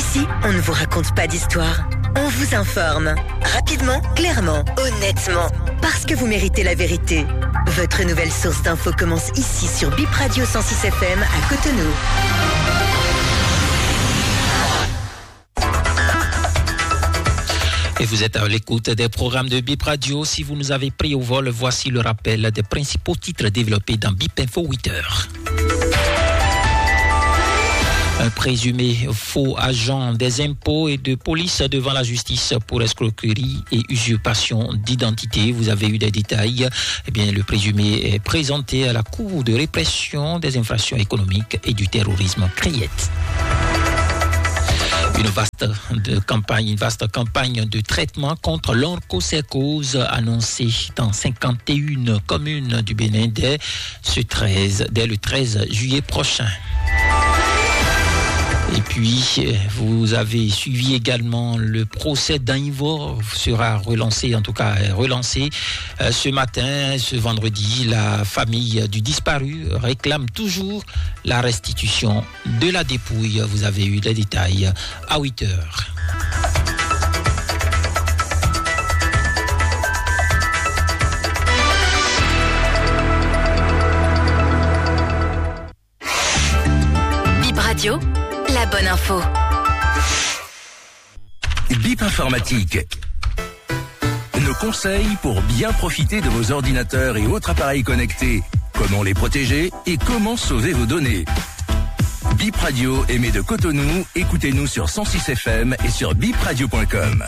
Ici, on ne vous raconte pas d'histoire. On vous informe. Rapidement, clairement, honnêtement. Parce que vous méritez la vérité. Votre nouvelle source d'infos commence ici sur Bip Radio 106 FM à Cotonou. Et vous êtes à l'écoute des programmes de Bip Radio. Si vous nous avez pris au vol, voici le rappel des principaux titres développés dans Bip Info 8h. Un présumé faux agent des impôts et de police devant la justice pour escroquerie et usurpation d'identité. Vous avez eu des détails. Eh bien, le présumé est présenté à la Cour de répression des infractions économiques et du terrorisme Criette. Une vaste campagne de traitement contre l'onchocercose annoncée dans 51 communes du Bénin dès le 13 juillet prochain. Et puis, vous avez suivi également le procès d'Anivor sera relancé ce matin, ce vendredi. La famille du disparu réclame toujours la restitution de la dépouille. Vous avez eu les détails à 8h. Bip Radio. La bonne info. Bip Informatique. Nos conseils pour bien profiter de vos ordinateurs et autres appareils connectés. Comment les protéger et comment sauver vos données. Bip Radio émet de Cotonou. Écoutez-nous sur 106 FM et sur bipradio.com.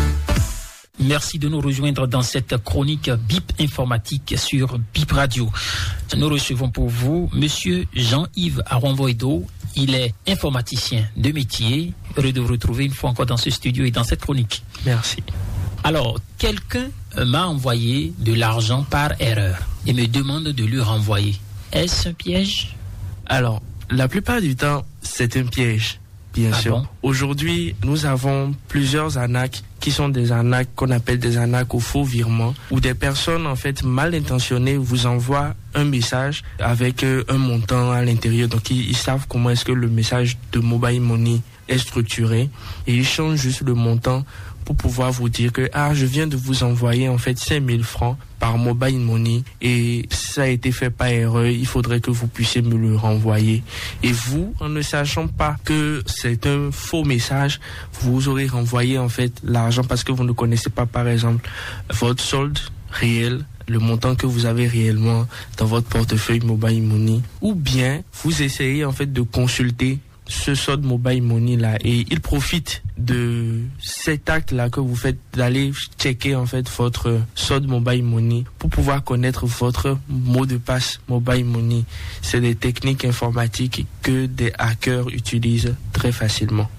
Merci de nous rejoindre dans cette chronique Bip Informatique sur Bip Radio. Nous recevons pour vous Monsieur Jean-Yves Aronvoido. Il est informaticien de métier. Heureux de vous retrouver une fois encore dans ce studio et dans cette chronique. Merci. Alors, quelqu'un m'a envoyé de l'argent par erreur et me demande de lui renvoyer. Est-ce un piège? Alors, la plupart du temps, c'est un piège, bien sûr. Bon? Aujourd'hui, nous avons plusieurs arnaques qui sont des arnaques qu'on appelle des arnaques au faux virement, où des personnes en fait mal intentionnées vous envoient un message avec un montant à l'intérieur. Donc ils savent comment est-ce que le message de Mobile Money est structuré et ils changent juste le montant pour pouvoir vous dire que je viens de vous envoyer en fait 5000 francs par Mobile Money et ça a été fait par erreur, il faudrait que vous puissiez me le renvoyer. Et vous, en ne sachant pas que c'est un faux message, vous aurez renvoyé en fait l'argent parce que vous ne connaissez pas par exemple votre solde réel, le montant que vous avez réellement dans votre portefeuille Mobile Money, ou bien vous essayez en fait de consulter ce solde Mobile Money là et il profite de cet acte là que vous faites d'aller checker en fait votre solde Mobile Money pour pouvoir connaître votre mot de passe Mobile Money. C'est des techniques informatiques que des hackers utilisent très facilement.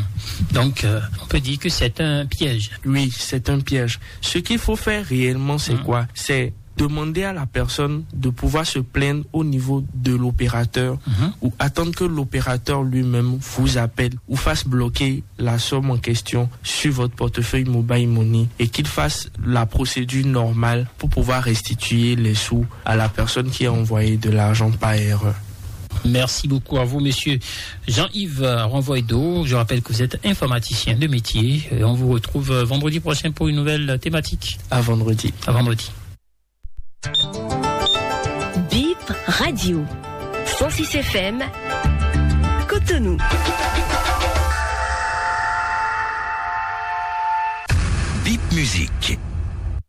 Donc on peut dire que c'est un piège. Oui, c'est un piège. Ce qu'il faut faire réellement, c'est quoi? C'est demander à la personne de pouvoir se plaindre au niveau de l'opérateur ou attendre que l'opérateur lui-même vous appelle ou fasse bloquer la somme en question sur votre portefeuille Mobile Money et qu'il fasse la procédure normale pour pouvoir restituer les sous à la personne qui a envoyé de l'argent par erreur. Merci beaucoup à vous, monsieur Jean-Yves Aronvoido. Je rappelle que vous êtes informaticien de métier. Et on vous retrouve vendredi prochain pour une nouvelle thématique. À vendredi. À vendredi. Bip Radio 106 FM Cotonou. Bip Musique.